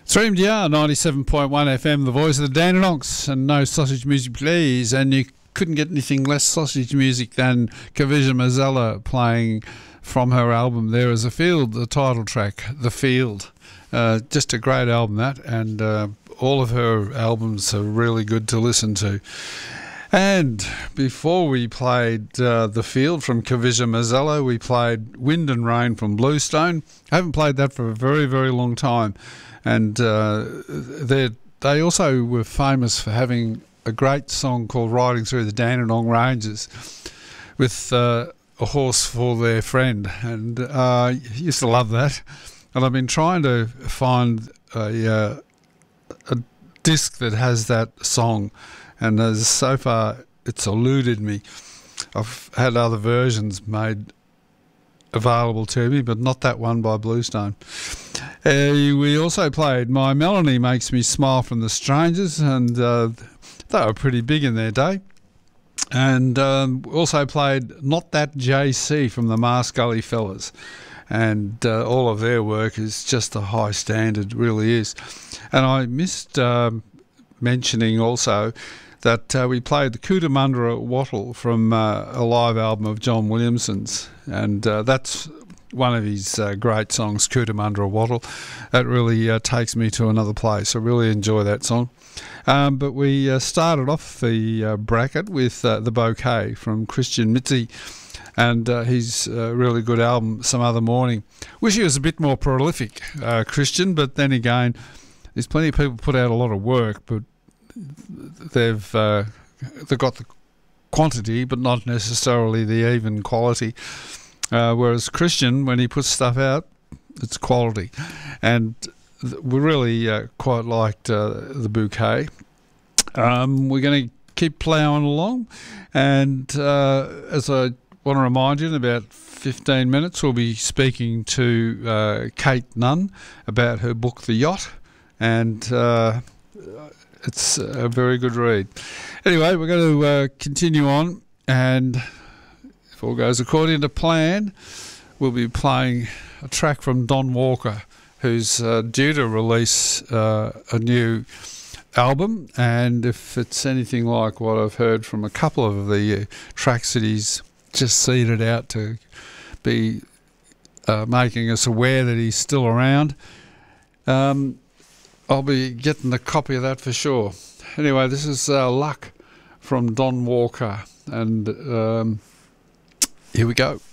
3MDR 97.1 FM, the voice of the Dandenongs, and no sausage music please. And you couldn't get anything less sausage music than Kavisha Mazzella playing from her album There Is a Field, the title track, The Field. Just a great album that, and all of her albums are really good to listen to. And before we played The Field from Kavisha Mazzella, we played Wind and Rain from Bluestone. I haven't played that for a very, very long time. And they also were famous for having a great song called Riding Through the Dandenong Ranges with a horse for their friend. And I used to love that. And I've been trying to find a disc that has that song. And so far, it's eluded me. I've had other versions made available to me, but not that one by Bluestone. We also played My Melanie Makes Me Smile from the Strangers, and they were pretty big in their day. And also played Not That JC from the Mars Gully Fellas. And all of their work is just a high standard, really is. And I missed mentioning also that we played the Cootamundra Wattle from a live album of John Williamson's, and that's one of his great songs, Cootamundra Wattle. That really takes me to another place. I really enjoy that song. But we started off the bracket with The Bouquet from Christian Mitzi, and his really good album, Some Other Morning. Wish he was a bit more prolific, Christian, but then again, there's plenty of people put out a lot of work, but they've got the quantity but not necessarily the even quality, whereas Christian, when he puts stuff out, it's quality. And we really quite liked The Bouquet. We're going to keep ploughing along, and as I want to remind you, in about 15 minutes we'll be speaking to Kate Nunn about her book The Yacht, and it's a very good read. Anyway, we're going to continue on, and if all goes according to plan, we'll be playing a track from Don Walker, who's due to release a new album, and if it's anything like what I've heard from a couple of the tracks that he's just seeded out to be making us aware that he's still around, I'll be getting a copy of that for sure. Anyway, this is Luck from Don Walker, and here we go.